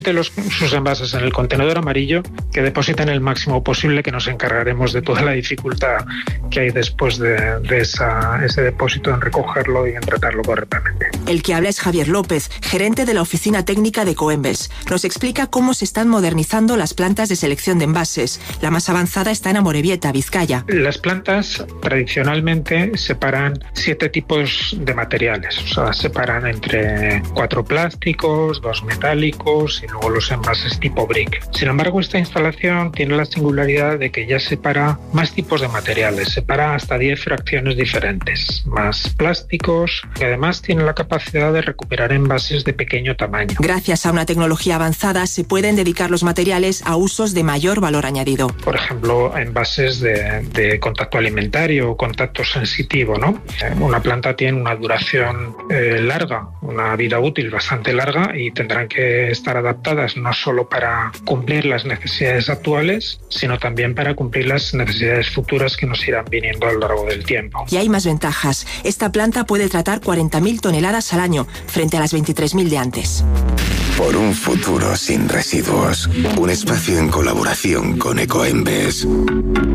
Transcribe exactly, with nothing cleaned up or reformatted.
Los, sus envases en el contenedor amarillo, que depositen el máximo posible, que nos encargaremos de toda la dificultad que hay después de, de esa, ese depósito en recogerlo y en tratarlo correctamente. El que habla es Javier López, gerente de la oficina técnica de Ecoembes. Nos explica cómo se están modernizando las plantas de selección de envases. La más avanzada está en Amorebieta, Vizcaya. Las plantas tradicionalmente separan siete tipos de materiales, o sea, separan entre cuatro plásticos, dos metálicos y luego los envases tipo brick. Sin embargo, esta instalación tiene la singularidad de que ya separa más tipos de materiales, separa hasta diez fracciones diferentes, más plásticos, y además tiene la capacidad de recuperar envases de pequeño tamaño. Gracias a una tecnología avanzada se pueden dedicar los materiales a usos de mayor valor añadido. Por ejemplo, envases de, de contacto alimentario o contacto sensitivo, ¿no? Una planta tiene una duración eh, larga, una vida útil bastante larga, y tendrán que estar adaptadas no solo para cumplir las necesidades actuales, sino también para cumplir las necesidades futuras que nos irán viniendo a lo largo del tiempo. Y hay más ventajas. Esta planta puede tratar cuarenta mil toneladas al año, frente a las veintitrés mil de antes. Por un futuro sin residuos. Un espacio en colaboración con Ecoembes.